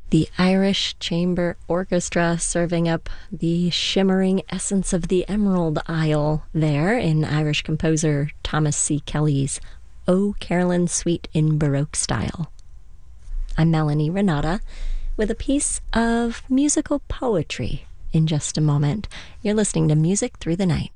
The Irish Chamber Orchestra serving up the shimmering essence of the Emerald Isle there in Irish composer Thomas C. Kelly's O Carolyn Suite in Baroque style. I'm Melanie Renata with a piece of musical poetry in just a moment. You're listening to Music Through the Night.